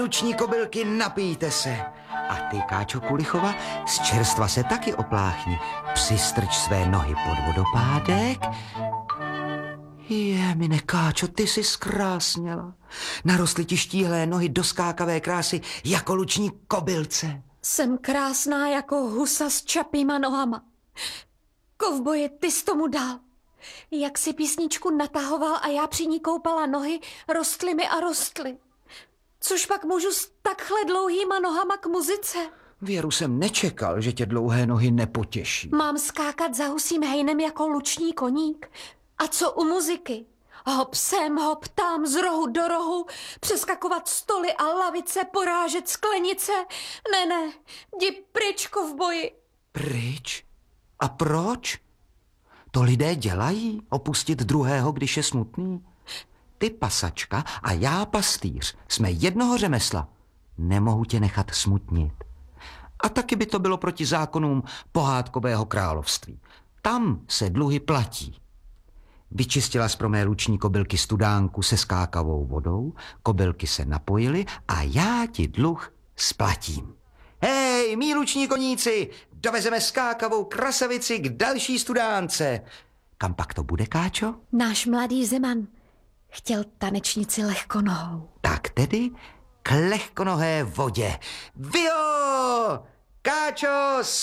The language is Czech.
Luční kobylky, napijte se. A ty, Káčo Kulichova, z čerstva se taky opláchni. Přistrč své nohy pod vodopádek. Mine Káčo, ty jsi zkrásněla. Narostly ti štíhlé nohy do skákavé krásy jako luční kobylce. Jsem krásná jako husa s čapýma nohama. Kovboje, ty jsi tomu dal. Jak si písničku natahoval a já při ní koupala nohy, rostly mi a rostly. Což pak můžu s takhle dlouhýma nohama k muzice? Věru, jsem nečekal, že tě dlouhé nohy nepotěší. Mám skákat za husím hejnem jako luční koník? A co u muziky? Hop sem, hop tam, z rohu do rohu, přeskakovat stoly a lavice, porážet sklenice. Ne, jdi pryč, kovboji. Pryč? A proč? To lidé dělají, opustit druhého, když je smutný? Ty pasačka a já pastýř, jsme jednoho řemesla. Nemohu tě nechat smutnit. A taky by to bylo proti zákonům pohádkového království. Tam se dluhy platí. Vyčistila z pro mé luční kobylky studánku se skákavou vodou, kobylky se napojily a já ti dluh splatím. Hej, mí luční koníci, dovezeme skákavou krasavici k další studánce. Kam pak to bude, Káčo? Náš mladý Zeman chtěl tanečnici lehkonohou. Tak tedy k lehkonohé vodě. Vio! Káčo,